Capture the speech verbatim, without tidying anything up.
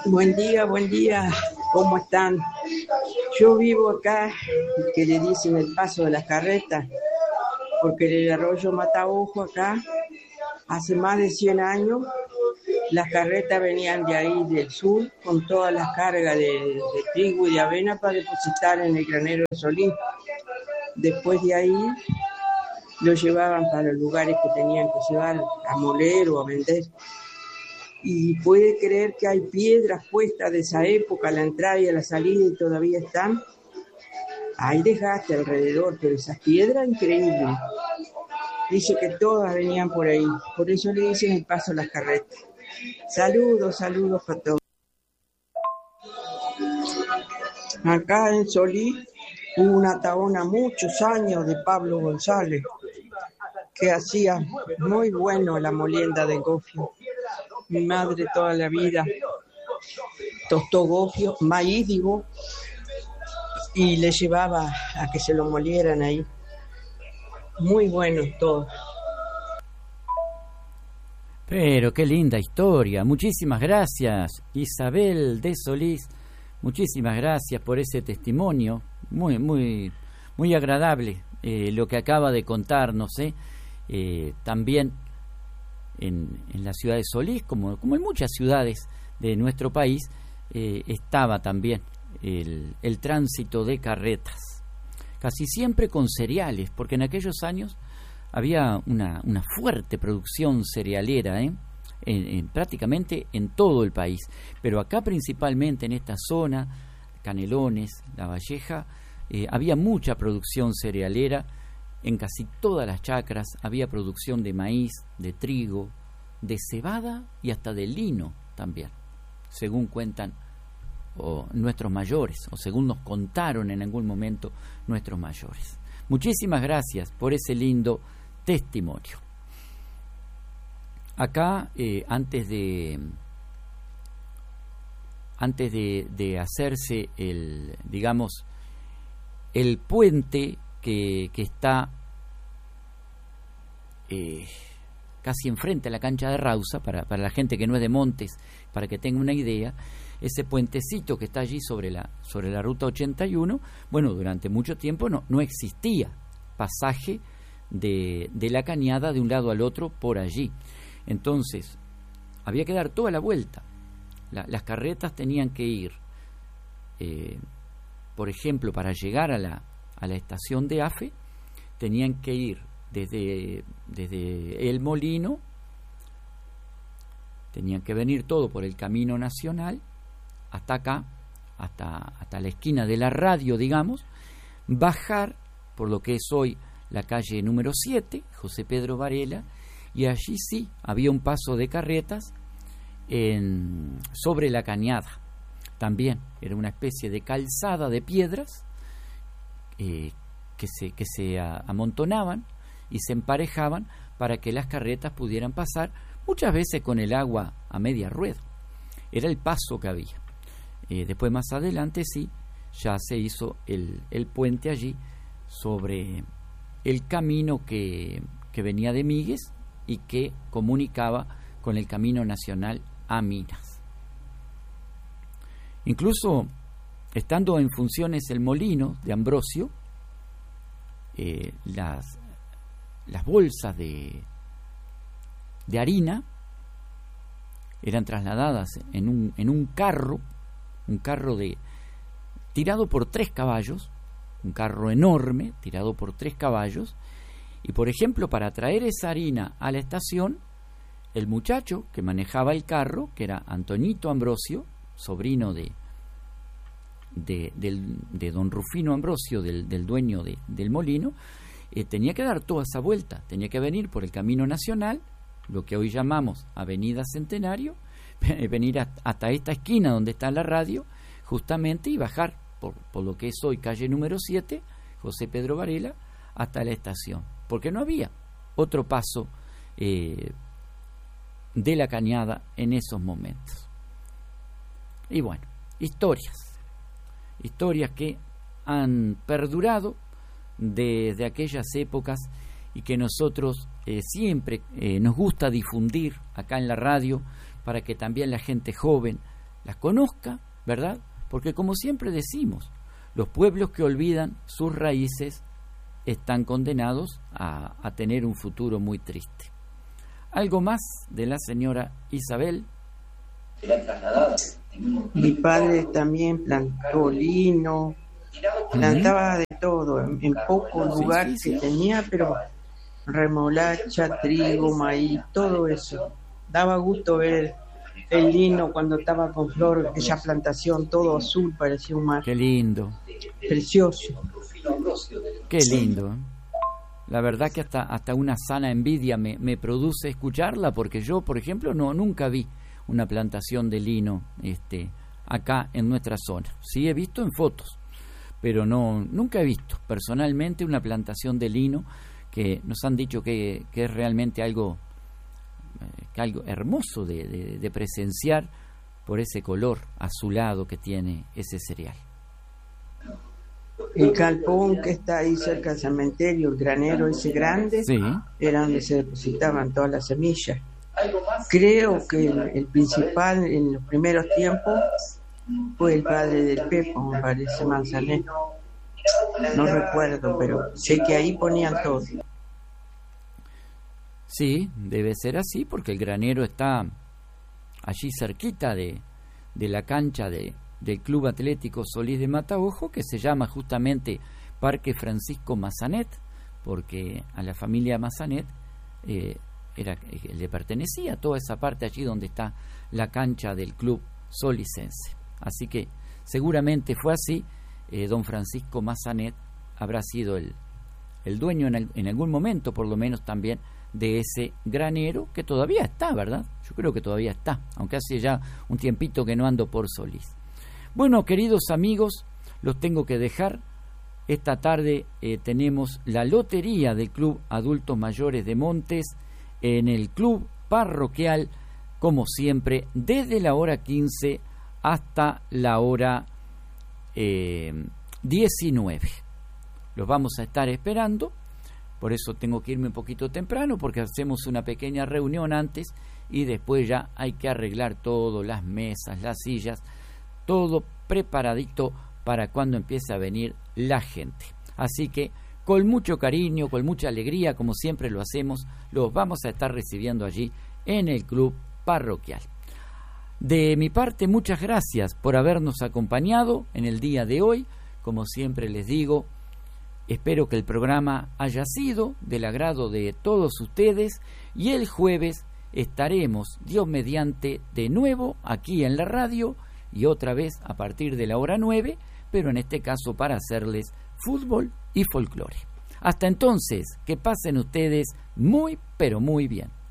Buen día, buen día. ¿Cómo están? Yo vivo acá, que le dicen el paso de las carretas, porque en el arroyo Mataojo acá, hace más de cien años, las carretas venían de ahí, del sur, con todas las cargas de, de trigo y de avena para depositar en el granero de Solís. Después de ahí, lo llevaban para los lugares que tenían que llevar, a moler o a vender. Y puede creer que hay piedras puestas de esa época, a la entrada y a la salida, y todavía están. Hay desgaste alrededor, pero esas piedras, increíbles. Dice que todas venían por ahí, por eso le dicen el paso a las carretas. Saludos, saludos para todos. Acá en Solís hubo una tabona muchos años de Pablo González, que hacía muy bueno la molienda de gofio. Mi madre toda la vida tostó gofio, maíz digo, y le llevaba a que se lo molieran ahí. Muy bueno todo. Pero qué linda historia. Muchísimas gracias, Isabel de Solís. Muchísimas gracias por ese testimonio. Muy, muy, muy agradable eh, lo que acaba de contarnos. ¿eh? Eh, también en, en la ciudad de Solís, como, como en muchas ciudades de nuestro país, eh, estaba también el, el tránsito de carretas. Casi siempre con cereales, porque en aquellos años había una, una fuerte producción cerealera, ¿eh? en, en, prácticamente en todo el país, pero acá principalmente en esta zona, Canelones, La Valleja, eh, había mucha producción cerealera. En casi todas las chacras había producción de maíz, de trigo, de cebada y hasta de lino también, según cuentan o nuestros mayores, o según nos contaron en algún momento nuestros mayores. Muchísimas gracias por ese lindo testimonio. Acá, eh, antes de antes de, de hacerse el, digamos, el puente que, que está eh, casi enfrente a la cancha de Rausa, para, para la gente que no es de Montes, para que tenga una idea, ese puentecito que está allí sobre la, sobre la ruta ochenta y uno, bueno, durante mucho tiempo no, no existía pasaje de, de la cañada de un lado al otro por allí. Entonces, había que dar toda la vuelta. La, las carretas tenían que ir, eh, por ejemplo, para llegar a la, a la estación de AFE, tenían que ir desde, desde El Molino, tenían que venir todo por el Camino Nacional, hasta acá, hasta, hasta la esquina de la radio, digamos, bajar por lo que es hoy la calle número siete, José Pedro Varela, y allí sí había un paso de carretas en, sobre la cañada. También era una especie de calzada de piedras eh, que se, que se a, amontonaban y se emparejaban para que las carretas pudieran pasar, muchas veces con el agua a media rueda. Era el paso que había. Eh, después, más adelante, sí, ya se hizo el, el puente allí sobre el camino que, que venía de Míguez y que comunicaba con el Camino Nacional a Minas. Incluso, estando en funciones el molino de Ambrosio, eh, las, las bolsas de, de harina eran trasladadas en un, en un carro, un carro de tirado por tres caballos, un carro enorme, tirado por tres caballos, y por ejemplo, para traer esa harina a la estación, el muchacho que manejaba el carro, que era Antonito Ambrosio, sobrino de, de, del, de don Rufino Ambrosio, del, del dueño de, del molino, eh, tenía que dar toda esa vuelta, tenía que venir por el Camino Nacional, lo que hoy llamamos Avenida Centenario, venir hasta esta esquina donde está la radio, justamente, y bajar por, por lo que es hoy calle número siete, José Pedro Varela, hasta la estación, porque no había otro paso eh, de la cañada en esos momentos. Y bueno, historias, historias que han perdurado desde aquellas épocas y que nosotros eh, siempre eh, nos gusta difundir acá en la radio, para que también la gente joven las conozca, ¿verdad? Porque como siempre decimos, los pueblos que olvidan sus raíces están condenados a, a tener un futuro muy triste. ¿Algo más de la señora Isabel? Mi padre también plantó lino, plantaba de todo, en, en poco lugar sí, sí, sí. que tenía, pero remolacha, trigo, maíz, todo eso. Daba gusto ver el lino cuando estaba con flor, aquella plantación, todo azul, parecía un mar. Qué lindo. Precioso. Qué lindo. La verdad que hasta, hasta una sana envidia me, me produce escucharla, porque yo, por ejemplo, no nunca vi una plantación de lino este, acá en nuestra zona. Sí he visto en fotos, pero no nunca he visto personalmente una plantación de lino, que nos han dicho que, que es realmente algo, eh, que algo hermoso de, de, de presenciar por ese color azulado que tiene ese cereal. El galpón que está ahí cerca del cementerio, el granero ese grande, Sí. era donde se depositaban todas las semillas. Creo que el, el principal en los primeros tiempos fue el padre del Pepo, me parece, Manzanet. No recuerdo, pero sé que ahí ponían todo. Sí, debe ser así, porque el granero está allí cerquita de, de la cancha de, del Club Atlético Solís de Mataojo, que se llama justamente Parque Francisco Massanet, porque a la familia Massanet eh, era, eh, le pertenecía toda esa parte allí donde está la cancha del club solicense. Así que seguramente fue así. eh, don Francisco Massanet habrá sido el, el dueño en, el, en algún momento, por lo menos también, de ese granero, que todavía está, ¿verdad? Yo creo que todavía está, aunque hace ya un tiempito que no ando por Solís. Bueno, queridos amigos, los tengo que dejar. Esta tarde eh, tenemos la lotería del Club Adultos Mayores de Montes en el Club Parroquial, como siempre, desde la hora quince hasta la hora eh, diecinueve. Los vamos a estar esperando. Por eso tengo que irme un poquito temprano, porque hacemos una pequeña reunión antes y después ya hay que arreglar todo, las mesas, las sillas, todo preparadito para cuando empiece a venir la gente. Así que con mucho cariño, con mucha alegría, como siempre lo hacemos, los vamos a estar recibiendo allí en el club parroquial. De mi parte, muchas gracias por habernos acompañado en el día de hoy. Como siempre les digo, espero que el programa haya sido del agrado de todos ustedes y el jueves estaremos, Dios mediante, de nuevo aquí en la radio y otra vez a partir de la hora nueve, pero en este caso para hacerles fútbol y folclore. Hasta entonces, que pasen ustedes muy, pero muy bien.